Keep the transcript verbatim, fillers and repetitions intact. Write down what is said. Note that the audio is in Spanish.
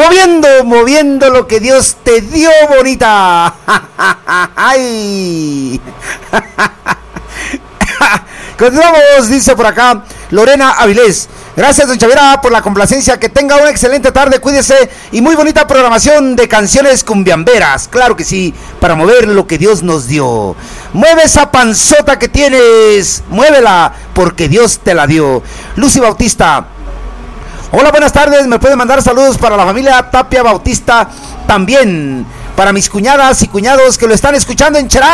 Moviendo, moviendo lo que Dios te dio, bonita. Ay. Continuamos, dice por acá Lorena Avilés. Gracias, don Chavira, por la complacencia. Que tenga una excelente tarde, cuídese. Y muy bonita programación de canciones cumbiamberas. Claro que sí, para mover lo que Dios nos dio. Mueve esa panzota que tienes. Muévela, porque Dios te la dio. Lucy Bautista. Hola, buenas tardes. Me puede mandar saludos para la familia Tapia Bautista. También para mis cuñadas y cuñados que lo están escuchando en Cherán.